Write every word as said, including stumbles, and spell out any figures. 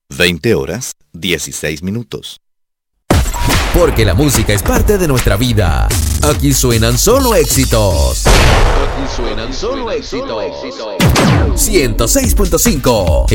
veinte horas, dieciséis minutos. Porque la música es parte de nuestra vida. Aquí suenan solo éxitos. Aquí suenan solo éxitos. ciento seis punto cinco